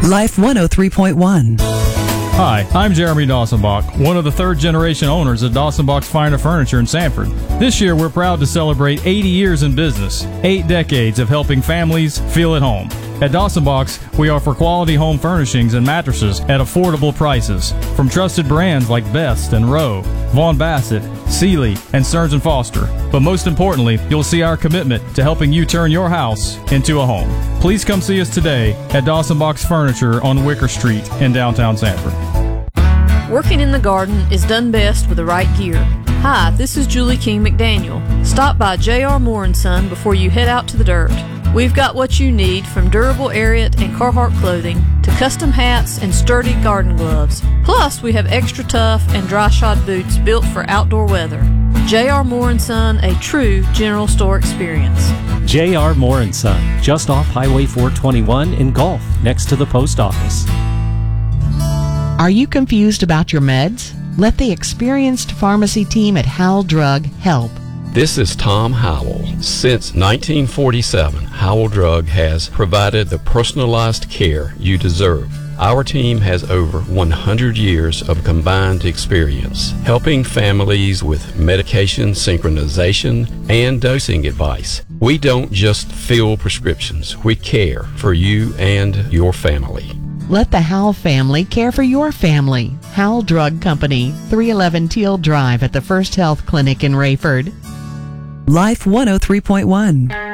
Life 103.1. Hi, I'm Jeremy Dawsonbach, one of the third-generation owners of Dawsonbach's Finer Furniture in Sanford. This year, we're proud to celebrate 80 years in business, 8 decades of helping families feel at home. At Dawsonbach's, we offer quality home furnishings and mattresses at affordable prices from trusted brands like Best and Rowe, Vaughn Bassett, Sealy, and Stearns & Foster. But most importantly, you'll see our commitment to helping you turn your house into a home. Please come see us today at Dawsonbach's Furniture on Wicker Street in downtown Sanford. Working in the garden is done best with the right gear. Hi, this is Julie King McDaniel. Stop by J.R. Moore & Son before you head out to the dirt. We've got what you need, from durable Ariat and Carhartt clothing to custom hats and sturdy garden gloves. Plus, we have extra tough and dry shod boots built for outdoor weather. J.R. Moore & Son, a true general store experience. J.R. Moore & Son, just off Highway 421 in Gulf, next to the post office. Are you confused about your meds? Let the experienced pharmacy team at Howell Drug help. This is Tom Howell. Since 1947, Howell Drug has provided the personalized care you deserve. Our team has over 100 years of combined experience, helping families with medication synchronization and dosing advice. We don't just fill prescriptions, we care for you and your family. Let the Howell family care for your family. Howell Drug Company, 311 Teal Drive at the First Health Clinic in Rayford. Life 103.1.